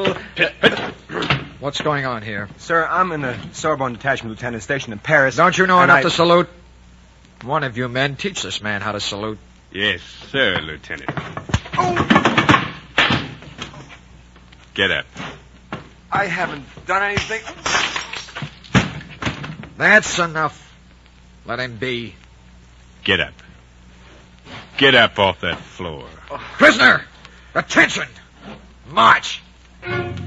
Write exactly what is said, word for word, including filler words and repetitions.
Colonel. What's going on here? Sir, I'm in the Sorbonne Detachment Lieutenant stationed in Paris. Don't you know enough I... to salute? One of you men, teach this man how to salute. Yes, sir, Lieutenant. Oh! Get up. I haven't done anything. That's enough. Let him be. Get up. Get up off that floor. Prisoner! Attention! March!